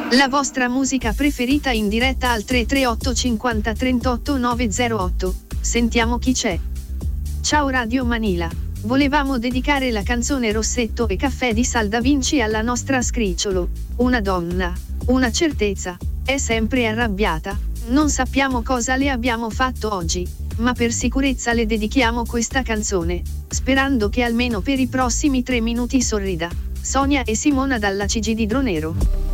La vostra musica preferita in diretta al 338 50 38 908. Sentiamo chi c'è. Ciao Radio Manila. Volevamo dedicare la canzone Rossetto e Caffè di Salda Vinci alla nostra scricciolo. Una donna. Una certezza. È sempre arrabbiata. Non sappiamo cosa le abbiamo fatto oggi, ma per sicurezza le dedichiamo questa canzone, sperando che almeno per i prossimi 3 minuti sorrida. Sonia e Simona dalla CG di Dronero.